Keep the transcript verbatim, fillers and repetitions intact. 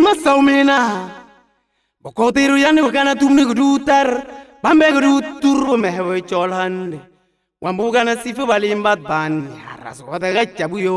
masaumena bokotiru yani wakana tumni gudutar bambe gudutur mehwe cholhande wambugana sifu balimbat ban haras wata gacha buyo